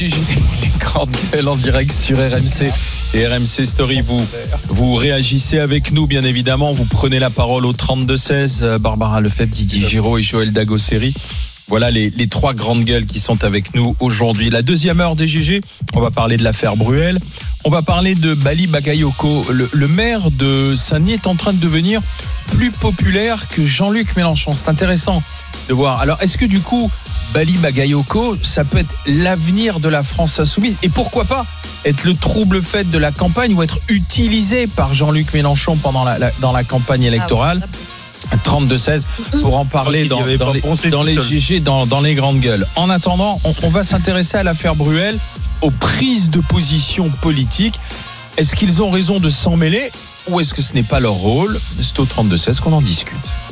Les grandes gueules en direct sur RMC et RMC Story. Vous réagissez avec nous, bien évidemment. Vous prenez la parole au 32-16. Barbara Lefebvre, Didier Giraud et Joël Dagosseri. Voilà les trois grandes gueules qui sont avec nous aujourd'hui. La deuxième heure des GG, on va parler de l'affaire Bruel. On va parler de Bali Bagayoko. Le maire de Saint-Denis est en train de devenir plus populaire que Jean-Luc Mélenchon. C'est intéressant de voir. Alors, est-ce que du coup, Bali Bagayoko, ça peut être l'avenir de la France insoumise? Et pourquoi pas être le trouble fait de la campagne ou être utilisé par Jean-Luc Mélenchon dans la campagne électorale? 32-16 pour en parler dans les GG, dans les grandes gueules. En attendant, on va s'intéresser à l'affaire Bruel, aux prises de position politiques. Est-ce qu'ils ont raison de s'en mêler ou est-ce que ce n'est pas leur rôle? C'est au 32-16 qu'on en discute.